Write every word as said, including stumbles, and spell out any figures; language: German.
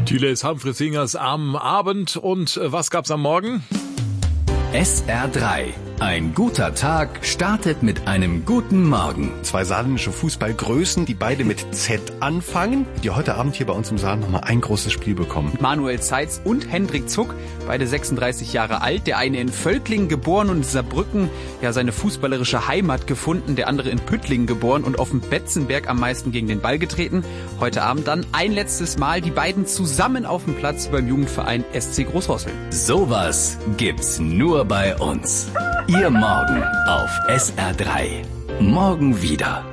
Die Les Humphrey Singers am Abend. Und was gab's am Morgen? S R drei. Ein guter Tag startet mit einem guten Morgen. Zwei saarländische Fußballgrößen, die beide mit Z anfangen, die heute Abend hier bei uns im Saal nochmal ein großes Spiel bekommen. Manuel Zeitz und Hendrik Zuck, beide sechsunddreißig Jahre alt. Der eine in Völklingen geboren und in Saarbrücken ja seine fußballerische Heimat gefunden. Der andere in Püttlingen geboren und auf dem Betzenberg am meisten gegen den Ball getreten. Heute Abend dann ein letztes Mal die beiden zusammen auf dem Platz beim Jugendverein S C Großrosseln. Sowas gibt's nur bei uns. Ihr Morgen auf S R drei. Morgen wieder.